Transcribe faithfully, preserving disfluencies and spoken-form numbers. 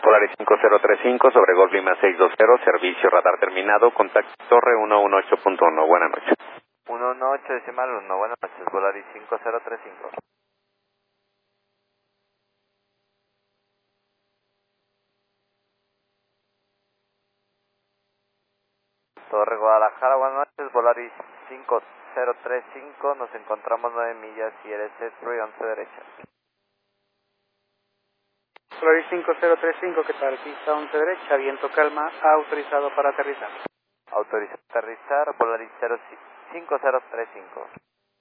Polaris cinco cero tres cinco sobre Golf Lima seiscientos veinte, servicio radar terminado, contacto Torre ciento dieciocho punto uno, buenas noches. ciento dieciocho decimal uno, buenas noches, Polaris cinco cero tres cinco. Torre Guadalajara, buenas noches, Polaris cinco cero tres cinco, nos encontramos nueve millas y R S Free once derecha. Polaris cinco cero tres cinco, ¿qué tal? Pista once derecha, viento calma, autorizado para aterrizar. Autorizado a aterrizar, Polaris cinco cero tres cinco.